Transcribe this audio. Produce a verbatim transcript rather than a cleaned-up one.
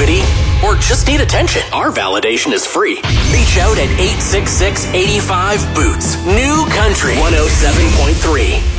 security, or just need attention, our validation is free. Reach out at eight six six, eight five, BOOTS. New Country one oh seven point three.